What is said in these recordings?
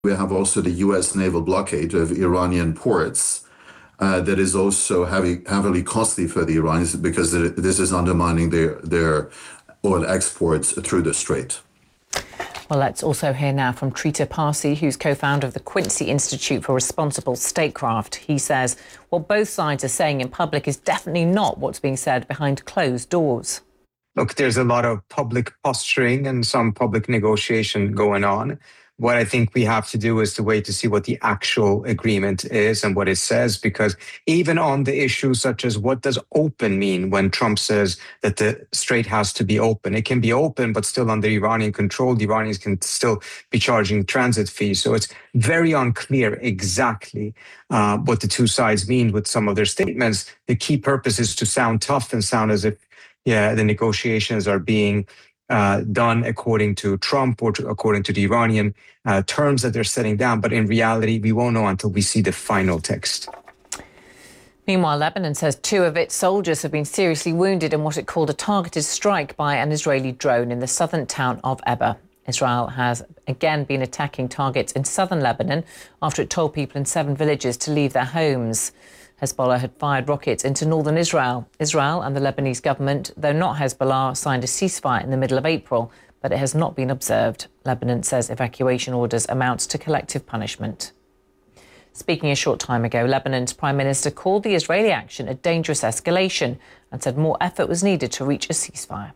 We have also the U.S. naval blockade of Iranian ports that is also heavily costly for the Iranians because this is undermining their oil exports through the strait. Well, let's also hear now from Trita Parsi, who's co-founder of the Quincy Institute for Responsible Statecraft. He says what both sides are saying in public is definitely not what's being said behind closed doors. Look, there's a lot of public posturing and some public negotiation going on. What I think we have to do is to wait to see what the actual agreement is and what it says, because even on the issues such as what does open mean when Trump says that the strait has to be open, it can be open, but still under Iranian control. The Iranians can still be charging transit fees. So it's very unclear exactly what the two sides mean with some of their statements. The key purpose is to sound tough and sound as if, yeah, the negotiations are being done according to Trump or according to the Iranian terms that they're setting down. But in reality, we won't know until we see the final text. Meanwhile, Lebanon says 2 of its soldiers have been seriously wounded in what it called a targeted strike by an Israeli drone in the southern town of Eba. Israel has again been attacking targets in southern Lebanon after it told people in 7 villages to leave their homes. Hezbollah had fired rockets into northern Israel. Israel and the Lebanese government, though not Hezbollah, signed a ceasefire in the middle of April, but it has not been observed. Lebanon says evacuation orders amount to collective punishment. Speaking a short time ago, Lebanon's Prime Minister called the Israeli action a dangerous escalation and said more effort was needed to reach a ceasefire.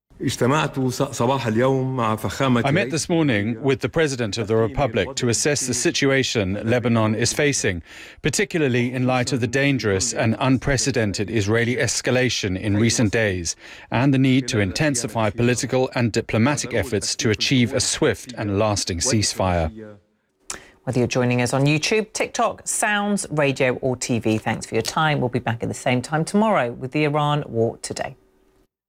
I met this morning with the President of the Republic to assess the situation Lebanon is facing, particularly in light of the dangerous and unprecedented Israeli escalation in recent days, and the need to intensify political and diplomatic efforts to achieve a swift and lasting ceasefire. Whether you're joining us on YouTube, TikTok, Sounds, radio or TV, thanks for your time. We'll be back at the same time tomorrow with the Iran War Today.